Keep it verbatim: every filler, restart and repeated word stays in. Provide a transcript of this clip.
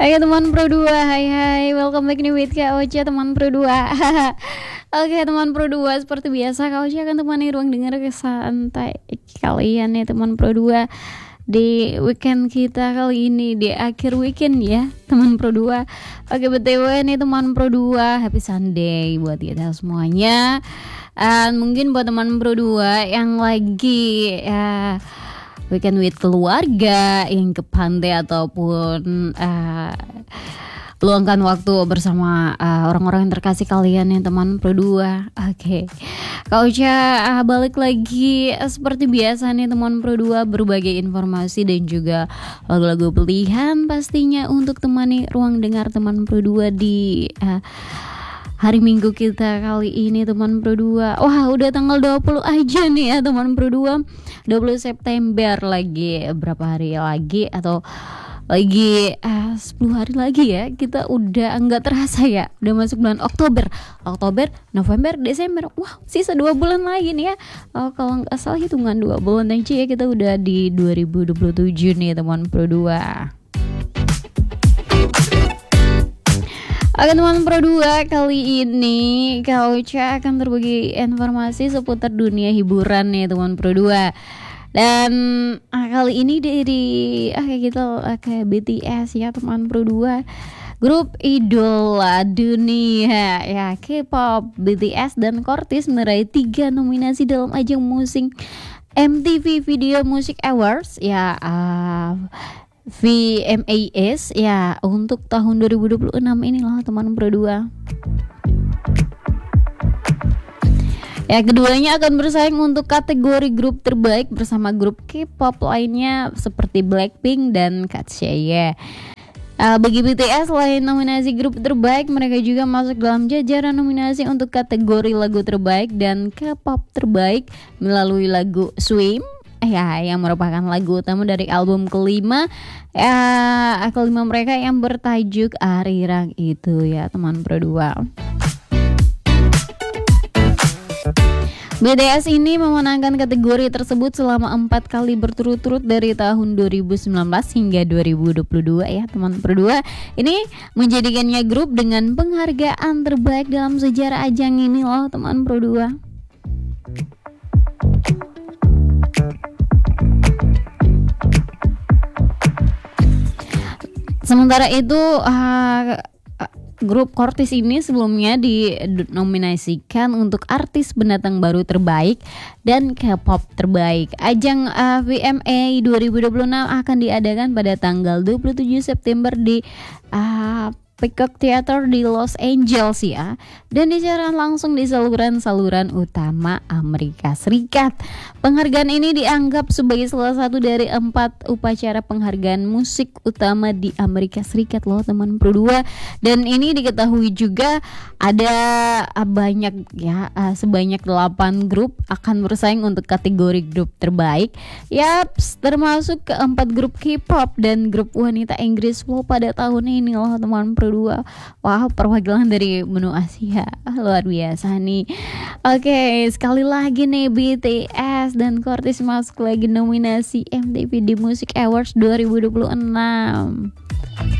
Oke teman Pro dua, hai hai, welcome back nih with Kak Ocha teman Pro dua. Oke teman Pro dua, seperti biasa Kak Ocha akan temani ruang dengar santai kalian nih teman Pro dua di weekend kita kali ini, di akhir weekend ya teman Pro dua. Oke B T W nih teman Pro dua, happy Sunday buat kita semuanya. Dan mungkin buat teman Pro dua yang lagi ya weekend with keluarga, yang ke pantai ataupun uh, luangkan waktu bersama uh, orang-orang yang terkasih kalian ya teman Pro dua. Oke, okay. Kak Ocha uh, balik lagi uh, seperti biasa nih teman Pro dua, berbagai informasi dan juga lagu-lagu pilihan pastinya untuk temani ruang dengar teman Pro dua di uh, hari Minggu kita kali ini teman Pro dua. Wah, udah tanggal dua puluh aja nih ya teman Pro dua. dua puluh September lagi, berapa hari lagi atau lagi uh, sepuluh hari lagi ya. Kita udah enggak terasa ya, udah masuk bulan Oktober. Oktober, November, Desember. Wah, sisa dua bulan lagi nih ya. Oh, kalau nggak salah hitungan dua bulan aja ya, kita udah di dua ribu dua puluh tujuh nih teman Pro dua. Oke teman Pro dua, kali ini Kak Ocha akan berbagi informasi seputar dunia hiburan nih teman Pro dua. Dan ah, kali ini dari ah, kayak gitu kayak B T S ya teman Pro dua, grup idola dunia ya K-pop. B T S dan Kortis meraih tiga nominasi dalam ajang musik M T V Video Music Awards ya, uh, V M A S ya untuk tahun dua ribu dua puluh enam ini loh teman Pro dua. Ya, keduanya akan bersaing untuk kategori grup terbaik bersama grup K-pop lainnya seperti Blackpink dan Katsuya. Uh, bagi B T S, selain nominasi grup terbaik, mereka juga masuk dalam jajaran nominasi untuk kategori lagu terbaik dan K-pop terbaik melalui lagu Swim ya, yang merupakan lagu utama dari album kelima ya, kelima mereka yang bertajuk Arirang itu ya teman Pro dua. B T S ini memenangkan kategori tersebut selama empat kali berturut-turut dari tahun dua ribu sembilan belas hingga dua ribu dua puluh dua ya teman Pro dua. Ini menjadikannya grup dengan penghargaan terbaik dalam sejarah ajang ini loh teman Pro dua. Sementara itu uh, grup Kortis ini sebelumnya dinominasikan untuk artis pendatang baru terbaik dan K-pop terbaik. Ajang uh, V M A dua ribu dua puluh enam akan diadakan pada tanggal dua puluh tujuh September di uh, Peacock Theater di Los Angeles ya, dan disiarkan langsung di saluran-saluran utama Amerika Serikat. Penghargaan ini dianggap sebagai salah satu dari empat upacara penghargaan musik utama di Amerika Serikat loh teman Pro dua. Dan ini diketahui juga ada banyak ya, sebanyak delapan grup akan bersaing untuk kategori grup terbaik. Yaps, termasuk keempat grup K-pop dan grup wanita Inggris loh pada tahun ini loh teman Pro dua. Wah, perwakilan dari benua Asia luar biasa nih. Oke, sekali lagi nih B T S dan Kortis masuk lagi nominasi M T V The Music Awards dua ribu dua puluh enam.